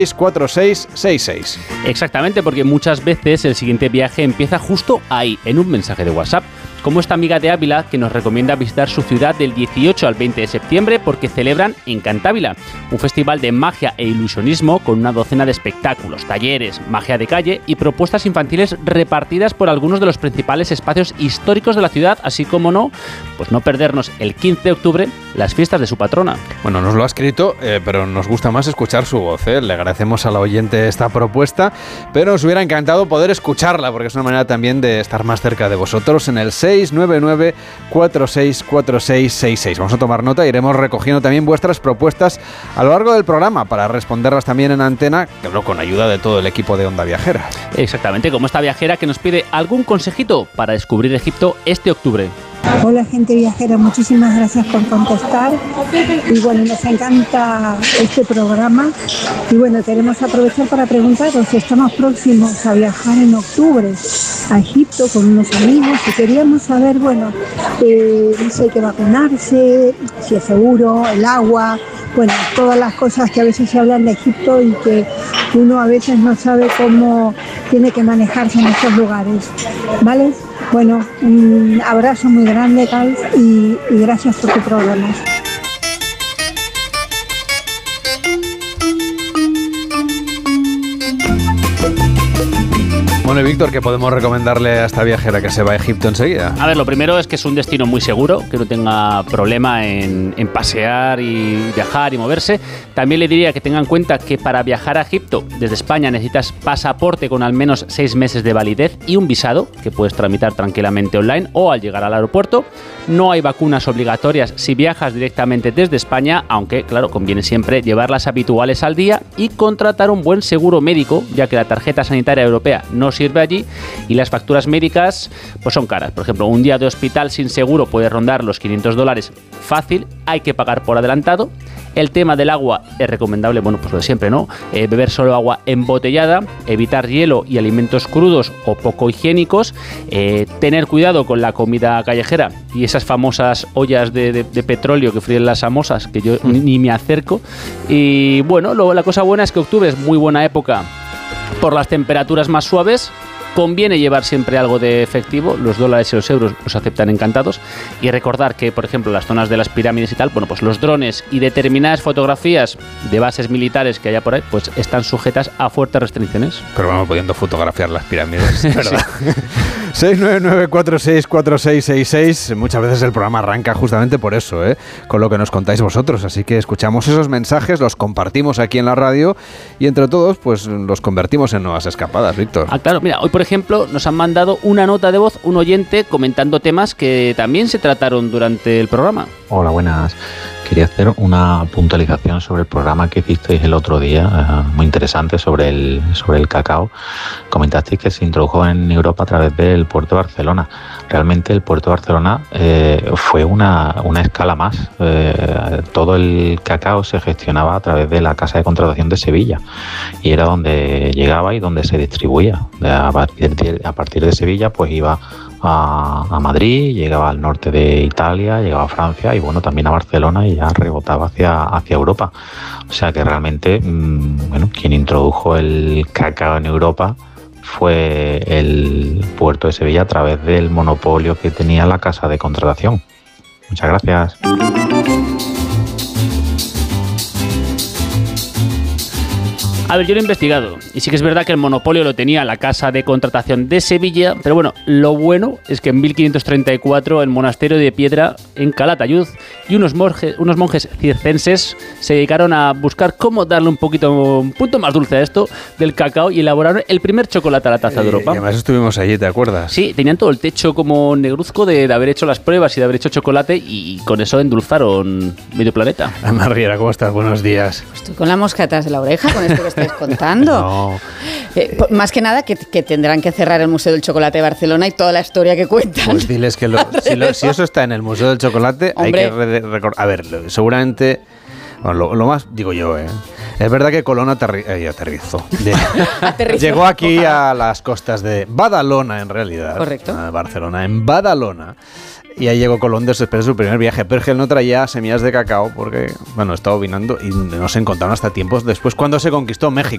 4666. Exactamente, porque muchas veces el siguiente viaje empieza justo ahí, en un mensaje de WhatsApp. Como esta amiga de Ávila que nos recomienda visitar su ciudad del 18 al 20 de septiembre porque celebran Encantávila, un festival de magia e ilusionismo con una docena de espectáculos, talleres, magia de calle y propuestas infantiles repartidas por algunos de los principales espacios históricos de la ciudad, así como no perdernos el 15 de octubre las fiestas de su patrona. Bueno, nos lo ha escrito, pero nos gusta más escuchar su voz, ¿eh? Le agradecemos a la oyente esta propuesta, pero nos hubiera encantado poder escucharla porque es una manera también de estar más cerca de vosotros en el 699-464666. Vamos a tomar nota, iremos recogiendo también vuestras propuestas a lo largo del programa para responderlas también en antena, pero con ayuda de todo el equipo de Onda Viajera. Exactamente, como esta viajera que nos pide algún consejito para descubrir Egipto este octubre. Hola gente viajera, muchísimas gracias por contestar y bueno, nos encanta este programa y bueno, queremos aprovechar para preguntaros si estamos próximos a viajar en octubre a Egipto con unos amigos y queríamos saber, bueno, si hay que vacunarse, si es seguro, el agua, bueno, todas las cosas que a veces se hablan de Egipto y que uno a veces no sabe cómo tiene que manejarse en estos lugares, ¿vale? Bueno, un abrazo muy grande, Carl, y gracias por tu programa. Bueno, Víctor, ¿qué podemos recomendarle a esta viajera que se va a Egipto enseguida? A ver, lo primero es que es un destino muy seguro, que no tenga problema en pasear y viajar y moverse. También le diría que tenga en cuenta que para viajar a Egipto desde España necesitas pasaporte con al menos 6 meses de validez y un visado, que puedes tramitar tranquilamente online o al llegar al aeropuerto. No hay vacunas obligatorias si viajas directamente desde España, aunque, claro, conviene siempre llevar las habituales al día y contratar un buen seguro médico, ya que la tarjeta sanitaria europea no sirve allí y las facturas médicas pues son caras. Por ejemplo, un día de hospital sin seguro puede rondar los $500 fácil, hay que pagar por adelantado. El tema del agua es recomendable, bueno, pues lo de siempre, ¿no? Beber solo agua embotellada, evitar hielo y alimentos crudos o poco higiénicos, tener cuidado con la comida callejera y esas famosas ollas de petróleo que fríen las samosas, que yo ni me acerco. Y bueno, la cosa buena es que octubre es muy buena época por las temperaturas más suaves. Conviene llevar siempre algo de efectivo, los dólares y los euros los aceptan encantados, y recordar que, por ejemplo, las zonas de las pirámides y tal, bueno, pues los drones y determinadas fotografías de bases militares que haya por ahí, pues están sujetas a fuertes restricciones. Pero vamos pudiendo fotografiar las pirámides, ¿verdad? Sí. 699-466666. Muchas veces el programa arranca justamente por eso, con lo que nos contáis vosotros, así que escuchamos esos mensajes, los compartimos aquí en la radio y entre todos pues los convertimos en nuevas escapadas, Víctor. Ah, claro, mira, hoy por ejemplo nos han mandado una nota de voz, un oyente comentando temas que también se trataron durante el programa. Hola, buenas. Quería hacer una puntualización sobre el programa que hicisteis el otro día, muy interesante, sobre el cacao. Comentasteis que se introdujo en Europa a través del puerto de Barcelona. Realmente el puerto de Barcelona fue una escala más. Todo el cacao se gestionaba a través de la Casa de Contratación de Sevilla y era donde llegaba y donde se distribuía. A partir de Sevilla pues iba a Madrid, llegaba al norte de Italia, llegaba a Francia y bueno, también a Barcelona y ya rebotaba hacia Europa. O sea que realmente, quien introdujo el cacao en Europa fue el puerto de Sevilla a través del monopolio que tenía la Casa de Contratación. Muchas gracias. A ver, yo lo he investigado y sí que es verdad que el monopolio lo tenía la Casa de Contratación de Sevilla, pero bueno, lo bueno es que en 1534 el monasterio de Piedra en Calatayud y unos monjes circenses se dedicaron a buscar cómo darle un punto más dulce a esto del cacao y elaboraron el primer chocolate a la taza de Europa. Y además estuvimos allí, ¿te acuerdas? Sí, tenían todo el techo como negruzco de haber hecho las pruebas y de haber hecho chocolate y con eso endulzaron medio planeta. Ana Riera, ¿cómo estás? Buenos días. Estoy con la mosca atrás de la oreja con esto que estáis contando. No. Más que nada que tendrán que cerrar el Museo del Chocolate de Barcelona y toda la historia que cuentan. Pues diles que si eso está en el Museo del Chocolate, hombre, hay que recordar. A ver, seguramente, bueno, lo más, digo yo, es verdad que Colón aterrizó. Llegó aquí a las costas de Badalona, en realidad. Correcto. Barcelona, en Badalona. Y ahí llegó Colón después de su primer viaje, pero es que él no traía semillas de cacao porque, bueno, estaba vinando y no se encontraron hasta tiempos después cuando se conquistó México.